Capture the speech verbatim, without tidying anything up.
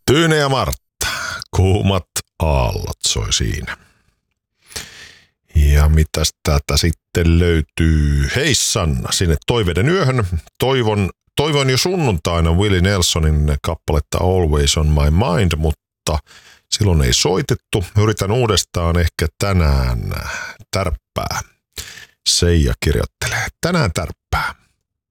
Tyyne ja Martta, kuumat aallot soi siinä. Ja mitäs täältä sitten löytyy? Hei Sanna, sinne Toiveiden yöhön. Toivon, toivon jo sunnuntaina Willie Nelsonin kappaletta Always on my mind, mutta silloin ei soitettu. Yritän uudestaan ehkä tänään. Tärppää. Seija kirjoittelee. Tänään tärppää.